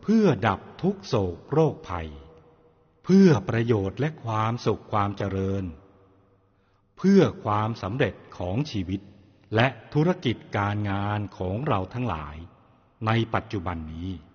เพื่อดับทุกโศกโรคภัยเพื่อประโยชน์และความสุขความเจริญเพื่อความสำเร็จของชีวิตและธุรกิจการงานของเราทั้งหลายในปัจจุบันนี้